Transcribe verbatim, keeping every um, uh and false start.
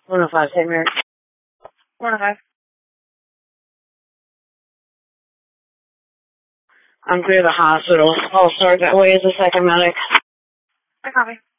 one oh five, Saint Mary. one oh five. I'm clear the hospital. I'll start that way as a second medic. I copy.